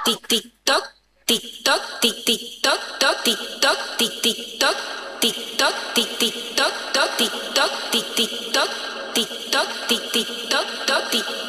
tic tic toc, tic toc, tic tic toc, toc tic toc, tic tic toc, tic toc, tic tic toc, toc tic toc, tic tic toc, tic toc, tic tic toc, toc tic